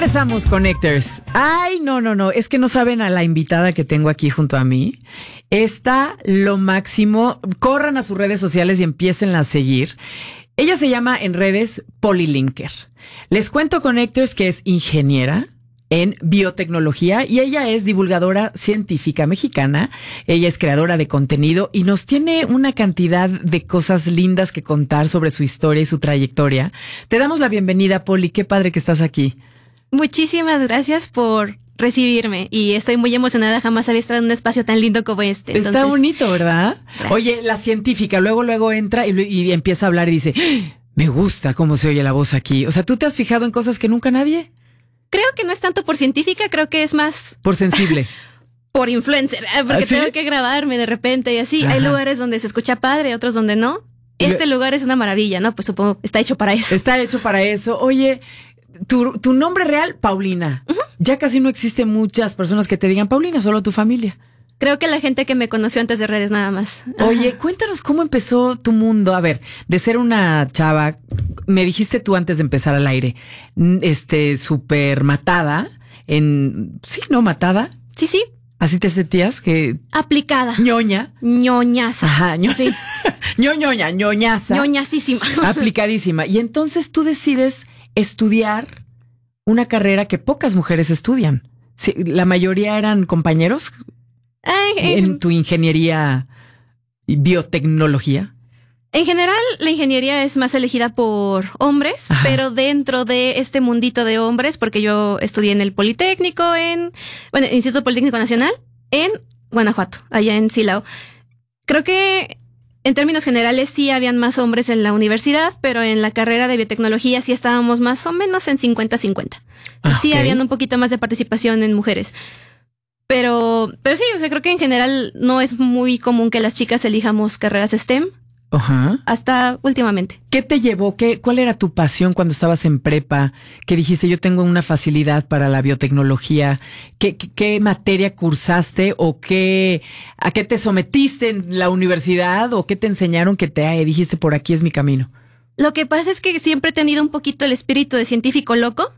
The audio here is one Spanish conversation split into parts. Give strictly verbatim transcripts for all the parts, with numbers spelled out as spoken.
Regresamos, Connectors. Ay, no, no, no. Es que no saben a la invitada que tengo aquí junto a mí. Está lo máximo. Corran a sus redes sociales y empiecen a seguir. Ella se llama en redes Polilinker. Les cuento, Connectors, que es ingeniera en biotecnología y ella es divulgadora científica mexicana. Ella es creadora de contenido y nos tiene una cantidad de cosas lindas que contar sobre su historia y su trayectoria. Te damos la bienvenida, Poli. Qué padre que estás aquí. Muchísimas gracias por recibirme y estoy muy emocionada. Jamás había estado en un espacio tan lindo como este. Entonces, está bonito, ¿verdad? Gracias. Oye, la científica luego, luego entra y, y empieza a hablar y dice, ¡Ah! Me gusta cómo se oye la voz aquí. O sea, ¿tú te has fijado en cosas que nunca nadie? Creo que no es tanto por científica, creo que es más... Por sensible. Por influencer, porque ¿Ah, sí? Tengo que grabarme de repente y así. Ajá. Hay lugares donde se escucha padre, otros donde no. Este lugar es una maravilla, ¿no? Pues supongo está hecho para eso. Está hecho para eso. Oye, tu, tu nombre real, Paulina. Uh-huh. Ya casi no existen muchas personas que te digan Paulina, solo tu familia. Creo que la gente que me conoció antes de redes nada más. Oye, Ajá. Cuéntanos cómo empezó tu mundo. A ver, de ser una chava, me dijiste tú antes de empezar al aire, este, súper matada, en, sí, ¿no? Matada. Sí, sí. ¿Así te sentías? Que aplicada. Ñoña. Ñoñaza. Ajá, ño sí. ñoñoña, ñoñaza. Ñoñasísima. Aplicadísima. Y entonces tú decides estudiar una carrera que pocas mujeres estudian. Sí, la mayoría eran compañeros. Ay, en, en tu ingeniería y biotecnología. En general, la ingeniería es más elegida por hombres, Ajá. pero dentro de este mundito de hombres, porque yo estudié en el Politécnico, en, bueno, Instituto Politécnico Nacional, en Guanajuato, allá en Silao. Creo que en términos generales sí habían más hombres en la universidad, pero en la carrera de biotecnología sí estábamos más o menos en cincuenta cincuenta. Ah, sí okay. Habían un poquito más de participación en mujeres. Pero, pero sí, o sea, creo que en general no es muy común que las chicas elijamos carreras STEM. Ajá. Hasta últimamente. ¿Qué te llevó? ¿Qué, cuál era tu pasión cuando estabas en prepa? Que dijiste, yo tengo una facilidad para la biotecnología. ¿Qué, qué, qué materia cursaste o qué, a qué te sometiste en la universidad o qué te enseñaron que te dijiste, por aquí es mi camino? Lo que pasa es que siempre he tenido un poquito el espíritu de científico loco.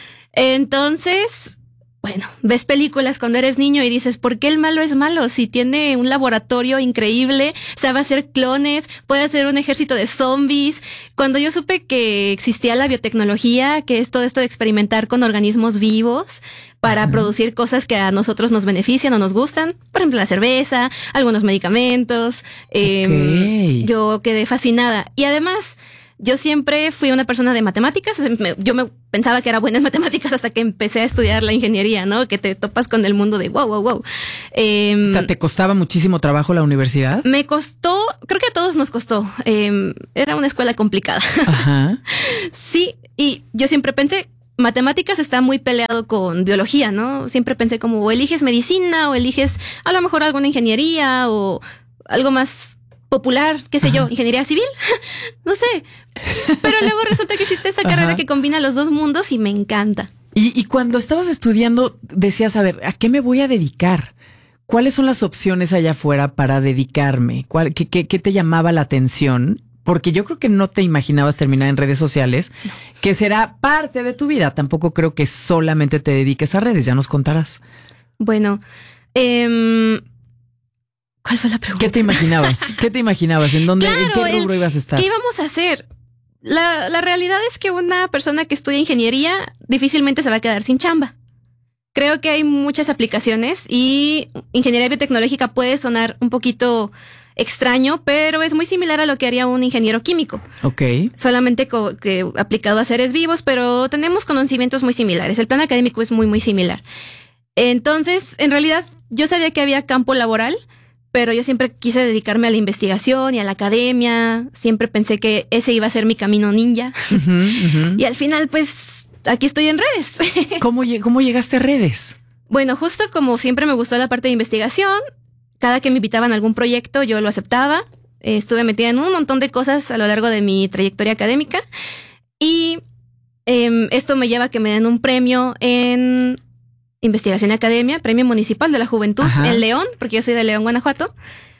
Entonces... Bueno, ves películas cuando eres niño y dices, ¿por qué el malo es malo? Si tiene un laboratorio increíble, sabe hacer clones, puede hacer un ejército de zombies. Cuando yo supe que existía la biotecnología, que es todo esto de experimentar con organismos vivos para Ajá. producir cosas que a nosotros nos benefician o nos gustan, por ejemplo la cerveza, algunos medicamentos, eh, okay. yo quedé fascinada. Y además... Yo siempre fui una persona de matemáticas, yo me pensaba que era buena en matemáticas hasta que empecé a estudiar la ingeniería, ¿no? Que te topas con el mundo de wow, wow, wow. Eh, o sea, ¿te costaba muchísimo trabajo la universidad? Me costó, creo que a todos nos costó. Eh, era una escuela complicada. Ajá. Sí, y yo siempre pensé, matemáticas está muy peleado con biología, ¿no? Siempre pensé como o eliges medicina o eliges a lo mejor alguna ingeniería o algo más... popular, qué sé Ajá. yo, ingeniería civil, no sé. Pero luego resulta que existe esta carrera Ajá. que combina los dos mundos y me encanta. Y, y cuando estabas estudiando, decías, a ver, ¿a qué me voy a dedicar? ¿Cuáles son las opciones allá afuera para dedicarme? ¿Cuál, qué, qué, qué te llamaba la atención? Porque yo creo que no te imaginabas terminar en redes sociales, no. que será parte de tu vida. Tampoco creo que solamente te dediques a redes, ya nos contarás. Bueno, eh... ¿cuál fue la pregunta? ¿Qué te imaginabas? ¿Qué te imaginabas? ¿En dónde, claro, en qué rubro el, ibas a estar? ¿Qué íbamos a hacer? La, la realidad es que una persona que estudia ingeniería difícilmente se va a quedar sin chamba. Creo que hay muchas aplicaciones y ingeniería biotecnológica puede sonar un poquito extraño, pero es muy similar a lo que haría un ingeniero químico. Ok. Solamente co- que aplicado a seres vivos, pero tenemos conocimientos muy similares. El plan académico es muy, muy similar. Entonces, en realidad, yo sabía que había campo laboral, pero yo siempre quise dedicarme a la investigación y a la academia. Siempre pensé que ese iba a ser mi camino ninja. Uh-huh, uh-huh. Y al final, pues, aquí estoy en redes. ¿Cómo, ¿Cómo llegaste a redes? Bueno, justo como siempre me gustó la parte de investigación, cada que me invitaban a algún proyecto yo lo aceptaba. Eh, estuve metida en un montón de cosas a lo largo de mi trayectoria académica. Y eh, esto me lleva a que me den un premio en... Investigación y Academia, Premio Municipal de la Juventud Ajá. en León, porque yo soy de León, Guanajuato.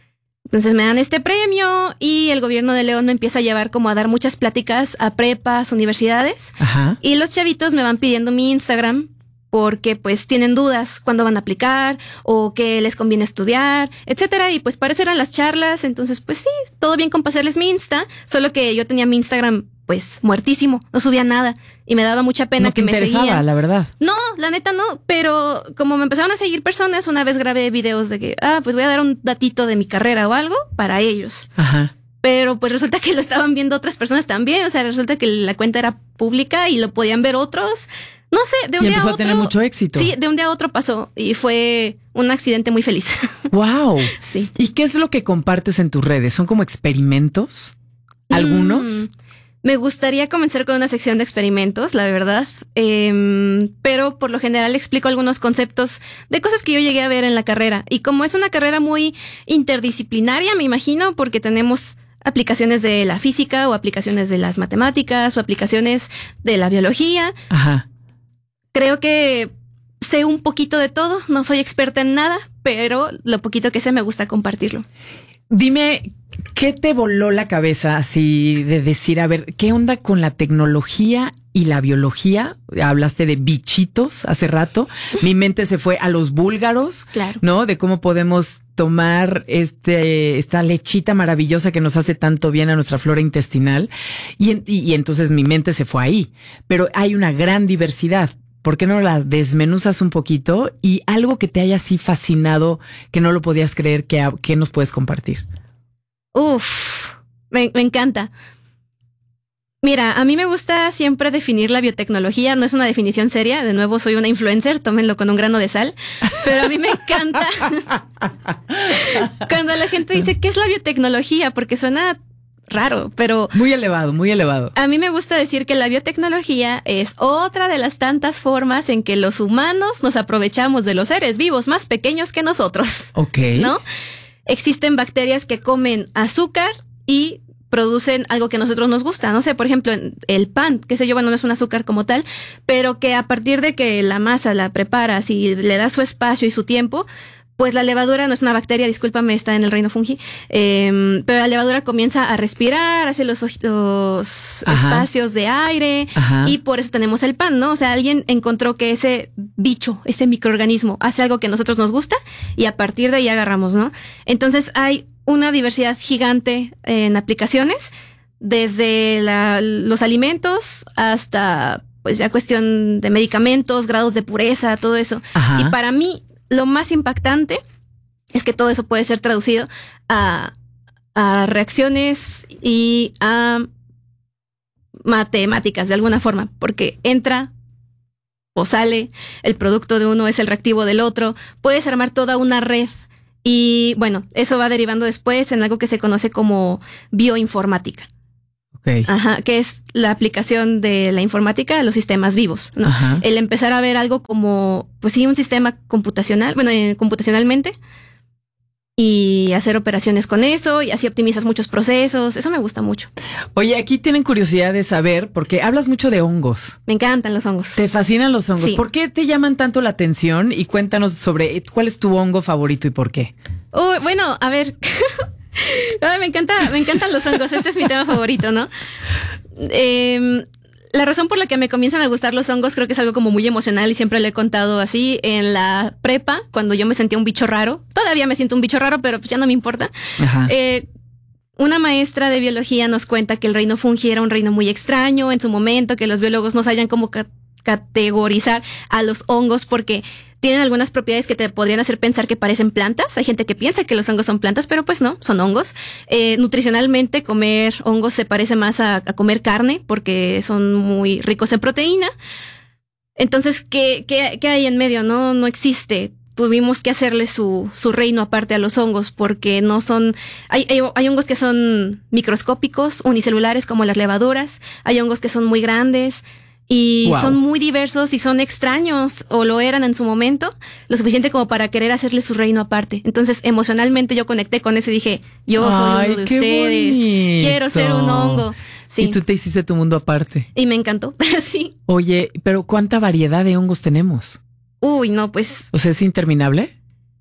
Entonces me dan este premio y el gobierno de León me empieza a llevar como a dar muchas pláticas a prepas, universidades. Ajá. Y los chavitos me van pidiendo mi Instagram porque pues tienen dudas cuándo van a aplicar o qué les conviene estudiar, etcétera. Y pues para eso eran las charlas. Entonces pues sí, todo bien con pasarles mi Insta, solo que yo tenía mi Instagram pues muertísimo, no subía nada y me daba mucha pena no que te me interesaba, seguían. La verdad. No, la neta no, pero como me empezaron a seguir personas, una vez grabé videos de que, ah, pues voy a dar un datito de mi carrera o algo para ellos. Ajá. Pero pues resulta que lo estaban viendo otras personas también, o sea, resulta que la cuenta era pública y lo podían ver otros. No sé, de un y día a empezó otro. a tener mucho éxito. Sí, de un día a otro pasó y fue un accidente muy feliz. Wow. Sí. ¿Y qué es lo que compartes en tus redes? ¿Son como experimentos? ¿Algunos? Mm, me gustaría comenzar con una sección de experimentos, la verdad, eh, pero por lo general explico algunos conceptos de cosas que yo llegué a ver en la carrera. Y como es una carrera muy interdisciplinaria, me imagino, porque tenemos aplicaciones de la física o aplicaciones de las matemáticas o aplicaciones de la biología. Ajá. Creo que sé un poquito de todo, no soy experta en nada, pero lo poquito que sé me gusta compartirlo. Dime, ¿qué te voló la cabeza así de decir, a ver, qué onda con la tecnología y la biología? Hablaste de bichitos hace rato. Mi mente se fue a los búlgaros, Claro. ¿no? De cómo podemos tomar este, esta lechita maravillosa que nos hace tanto bien a nuestra flora intestinal. Y, en- y, y entonces mi mente se fue ahí. Pero hay una gran diversidad. ¿Por qué no la desmenuzas un poquito? Y algo que te haya así fascinado, que no lo podías creer, que, que nos puedes compartir. Uf, me, me encanta. Mira, a mí me gusta siempre definir la biotecnología, no es una definición seria, de nuevo soy una influencer, tómenlo con un grano de sal, pero a mí me encanta cuando la gente dice, ¿qué es la biotecnología? Porque suena raro, pero Muy elevado, muy elevado. a mí me gusta decir que la biotecnología es otra de las tantas formas en que los humanos nos aprovechamos de los seres vivos más pequeños que nosotros, Ok. ¿no? Existen bacterias que comen azúcar y producen algo que a nosotros nos gusta. No sé, por ejemplo, el pan, qué sé yo, bueno, no es un azúcar como tal, pero que a partir de que la masa la preparas y le das su espacio y su tiempo, pues la levadura no es una bacteria, discúlpame, está en el reino fungi, eh, pero la levadura comienza a respirar, hace los, los espacios de aire. Ajá. Y por eso tenemos el pan, ¿no? O sea, alguien encontró que ese bicho, ese microorganismo, hace algo que a nosotros nos gusta y a partir de ahí agarramos, ¿no? Entonces hay una diversidad gigante en aplicaciones, desde la, los alimentos hasta, pues ya cuestión de medicamentos, grados de pureza, todo eso. Ajá. Y para mí, lo más impactante es que todo eso puede ser traducido a, a reacciones y a matemáticas de alguna forma, porque entra o sale, el producto de uno es el reactivo del otro, puedes armar toda una red y bueno, eso va derivando después en algo que se conoce como bioinformática. Ok. Ajá, que es la aplicación de la informática a los sistemas vivos, ¿no? Ajá. El empezar a ver algo como, pues sí, un sistema computacional, bueno, eh, computacionalmente, y hacer operaciones con eso, y así optimizas muchos procesos. Eso me gusta mucho. Oye, aquí tienen curiosidad de saber, porque hablas mucho de hongos. Me encantan los hongos. Te fascinan los hongos. Sí. ¿Por qué te llaman tanto la atención? Y cuéntanos sobre cuál es tu hongo favorito y por qué. Uy, bueno, a ver. Ay, me encanta, me encantan los hongos. Este es mi tema favorito, ¿no? Eh, la razón por la que me comienzan a gustar los hongos creo que es algo como muy emocional y siempre lo he contado así. En la prepa, cuando yo me sentía un bicho raro, todavía me siento un bicho raro, pero pues ya no me importa. Ajá. Eh, una maestra de biología nos cuenta que el reino fungi era un reino muy extraño en su momento, que los biólogos no sabían cómo ca- categorizar a los hongos porque tienen algunas propiedades que te podrían hacer pensar que parecen plantas. Hay gente que piensa que los hongos son plantas, pero pues no, son hongos. Eh, nutricionalmente, comer hongos se parece más a, a comer carne porque son muy ricos en proteína. Entonces, ¿qué, qué, qué hay en medio? No, no existe. Tuvimos que hacerle su, su reino aparte a los hongos porque no son... Hay, hay, hay hongos que son microscópicos, unicelulares como las levaduras. Hay hongos que son muy grandes. Y Wow. son muy diversos y son extraños, o lo eran en su momento, lo suficiente como para querer hacerle su reino aparte. Entonces, emocionalmente yo conecté con eso y dije, yo soy Ay, uno de qué ustedes, bonito. quiero ser un hongo. Sí. Y tú te hiciste tu mundo aparte. Y me encantó, sí. Oye, pero ¿cuánta variedad de hongos tenemos? Uy, no, pues O sea, ¿es interminable?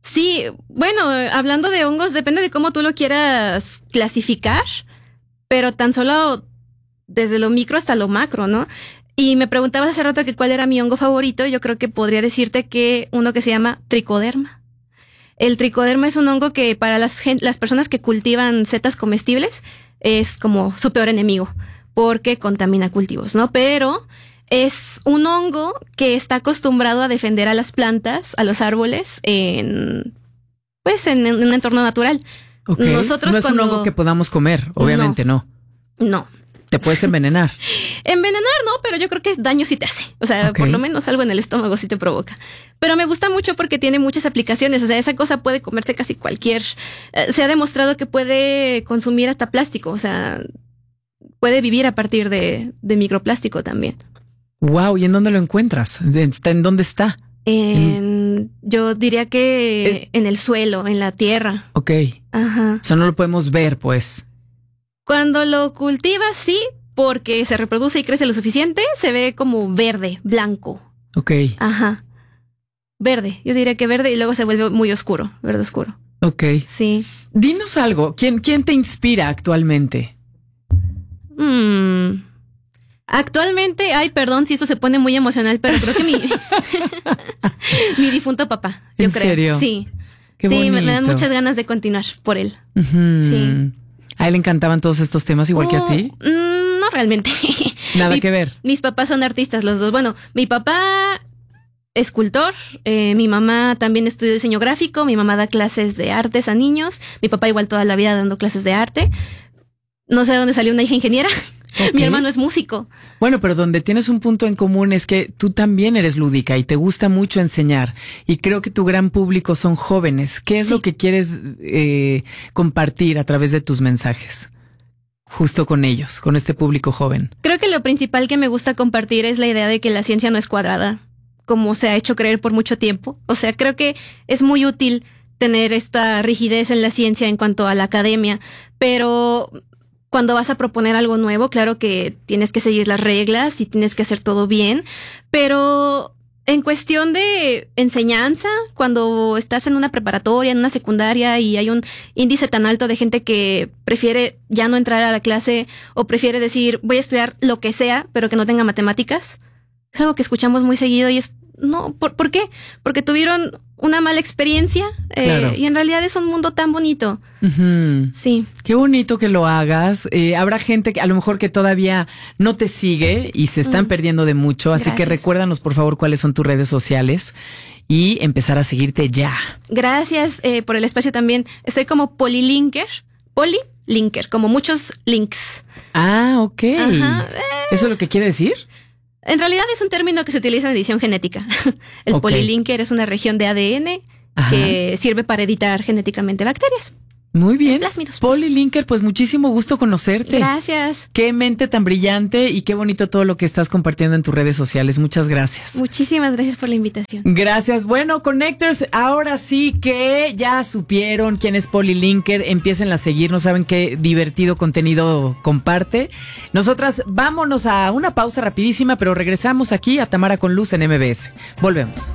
Sí, bueno, hablando de hongos, depende de cómo tú lo quieras clasificar, pero tan solo desde lo micro hasta lo macro, ¿no? Y me preguntabas hace rato que cuál era mi hongo favorito. Yo creo que podría decirte que uno que se llama tricoderma. El tricoderma es un hongo que para las, gen- las personas que cultivan setas comestibles es como su peor enemigo, porque contamina cultivos, ¿no? Pero es un hongo que está acostumbrado a defender a las plantas, a los árboles, en pues en, en un entorno natural. Okay. Nosotros no es cuando... un hongo que podamos comer, obviamente no. No. no. Te puedes envenenar. Envenenar no, pero yo creo que daño sí te hace. O sea, Okay. por lo menos algo en el estómago sí te provoca. Pero me gusta mucho porque tiene muchas aplicaciones. O sea, esa cosa puede comerse casi cualquier... Eh, se ha demostrado que puede consumir hasta plástico. O sea, puede vivir a partir de, de microplástico también. Wow, ¿y en dónde lo encuentras? ¿En dónde está? En, yo diría que Eh. en el suelo, en la tierra. Ok. Ajá. O sea, no lo podemos ver, pues. Cuando lo cultivas, sí, porque se reproduce y crece lo suficiente, se ve como verde, blanco. Ok. Ajá. Verde, yo diría que verde y luego se vuelve muy oscuro, verde oscuro. Ok. Sí. Dinos algo, ¿quién, quién te inspira actualmente? Mm. Actualmente, ay, perdón si esto se pone muy emocional, pero creo que mi mi difunto papá, yo ¿En creo. serio? Sí. Qué sí, bonito. me, me dan muchas ganas de continuar por él. Uh-huh. Sí. ¿A él le encantaban todos estos temas igual Uh, que a ti? mm, no realmente. Nada Mi- que ver. Mis papás son artistas los dos. Bueno, mi papá escultor, eh, mi mamá también estudió diseño gráfico, mi mamá da clases de artes a niños, mi papá igual toda la vida dando clases de arte. No sé de dónde salió una hija ingeniera. Ok. Mi hermano es músico. Bueno, pero donde tienes un punto en común es que tú también eres lúdica y te gusta mucho enseñar. Y creo que tu gran público son jóvenes. ¿Qué es Sí. lo que quieres eh, compartir a través de tus mensajes? Justo con ellos, con este público joven. Creo que lo principal que me gusta compartir es la idea de que la ciencia no es cuadrada, como se ha hecho creer por mucho tiempo. O sea, creo que es muy útil tener esta rigidez en la ciencia en cuanto a la academia, pero cuando vas a proponer algo nuevo, claro que tienes que seguir las reglas y tienes que hacer todo bien, pero en cuestión de enseñanza, cuando estás en una preparatoria, en una secundaria y hay un índice tan alto de gente que prefiere ya no entrar a la clase o prefiere decir voy a estudiar lo que sea, pero que no tenga matemáticas, es algo que escuchamos muy seguido y es, no, ¿por, ¿por qué? Porque tuvieron una mala experiencia eh, Claro. y en realidad es un mundo tan bonito. Ujú. Sí. Qué bonito que lo hagas. Eh, habrá gente que a lo mejor que todavía no te sigue y se están Mm. perdiendo de mucho. Así que Gracias. recuérdanos, por favor, cuáles son tus redes sociales y empezar a seguirte ya. Gracias eh, por el espacio también. Estoy como Polilinker, Polilinker, como muchos links. Ah, ok. Ajá. ¿Eso es lo que quiere decir? En realidad es un término que se utiliza en edición genética. El Ok. Polilinker es una región de A D N Ajá. que sirve para editar genéticamente bacterias. Muy bien. Plásmidos. Polilinker, pues muchísimo gusto conocerte. Gracias. Qué mente tan brillante y qué bonito todo lo que estás compartiendo en tus redes sociales. Muchas gracias. Muchísimas gracias por la invitación. Gracias. Bueno, Connectors, ahora sí que ya supieron quién es Polilinker. Empiecen a seguirnos, saben qué divertido contenido comparte. Nosotras vámonos a una pausa rapidísima, pero regresamos aquí a Tamara con Luz en M B S. Volvemos.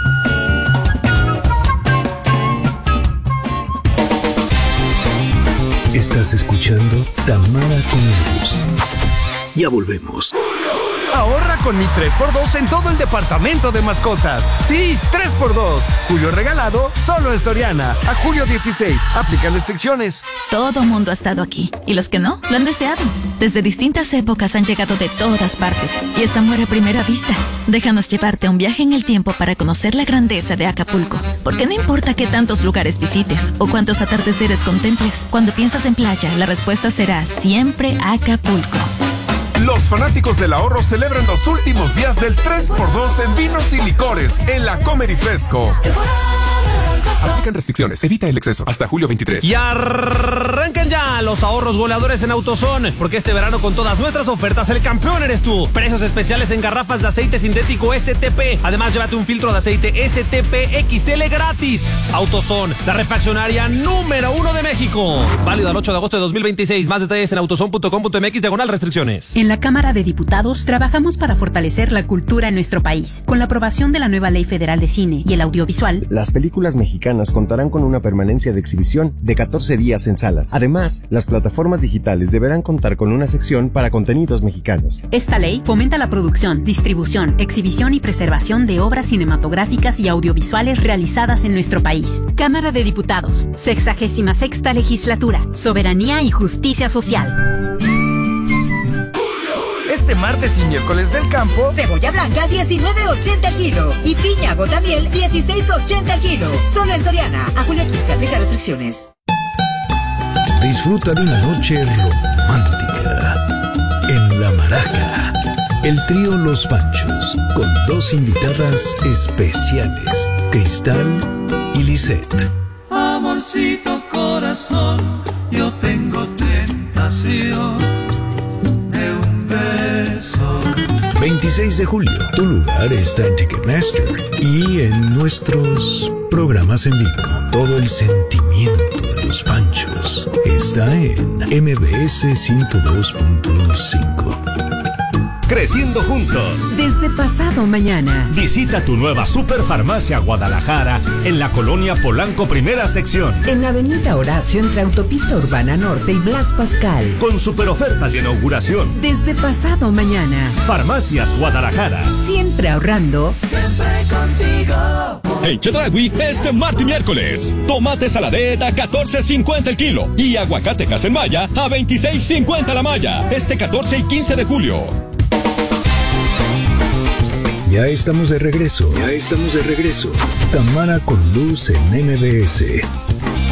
Estás escuchando Tamara con Luz. Ya volvemos. Ahorra con mi tres por dos en todo el departamento de mascotas. Sí, tres por dos. Julio regalado solo en Soriana. A julio dieciséis. Aplican restricciones. Todo mundo ha estado aquí, y los que no, lo han deseado. Desde distintas épocas han llegado de todas partes, y es amor a primera vista. Déjanos llevarte a un viaje en el tiempo para conocer la grandeza de Acapulco. Porque no importa qué tantos lugares visites, o cuántos atardeceres contemples, cuando piensas en playa, la respuesta será siempre Acapulco. Los fanáticos del ahorro celebran los últimos días del tres por dos en vinos y licores en la Comer y Fresco. Aplican restricciones. Evita el exceso. Hasta julio veintitrés. Y arrancan ya los ahorros goleadores en AutoZone, porque este verano con todas nuestras ofertas el campeón eres tú. Precios especiales en garrafas de aceite sintético S T P. Además, llévate un filtro de aceite S T P X L gratis. AutoZone, la refaccionaria número uno de México. Válido al ocho de agosto de dos mil veintiséis. Más detalles en autozone punto com punto m x diagonal restricciones. En la Cámara de Diputados trabajamos para fortalecer la cultura en nuestro país. Con la aprobación de la nueva Ley Federal de Cine y el Audiovisual, las películas mexicanas contarán con una permanencia de exhibición de catorce días en salas. Además, las plataformas digitales deberán contar con una sección para contenidos mexicanos. Esta ley fomenta la producción, distribución, exhibición y preservación de obras cinematográficas y audiovisuales realizadas en nuestro país. Cámara de Diputados, sexagésima sexta legislatura, soberanía y justicia social. Este martes y miércoles del campo, cebolla blanca diecinueve ochenta el kilo y piña gotamiel dieciséis ochenta el kilo. Solo en Soriana. A julio quince, aplica restricciones. Disfruta de una noche romántica en La Maraca. El trío Los Panchos, con dos invitadas especiales, Cristal y Lisette. Amorcito corazón, yo tengo tentación de un beso. veintiséis de julio, tu lugar está en Ticketmaster y en nuestros programas en vivo. Todo el sentimiento de Los Panchos está en M B S ciento dos punto cinco. Creciendo juntos. Desde pasado mañana. Visita tu nueva Superfarmacia Guadalajara en la colonia Polanco Primera Sección. En la avenida Horacio entre Autopista Urbana Norte y Blas Pascal. Con super ofertas de inauguración. Desde pasado mañana. Farmacias Guadalajara. Siempre ahorrando. Siempre contigo. En Chedraui este martes y miércoles. Tomate saladeta a catorce cincuenta el kilo. Y aguacate Casemaya a veintiséis cincuenta la malla. Este catorce y quince de julio. Ya estamos de regreso. Ya estamos de regreso. Tamara con Luz en M B S.